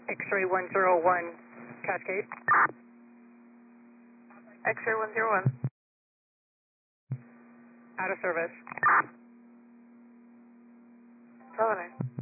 X-ray 101, Cascade. X-ray 101. Out of service. Solid 9.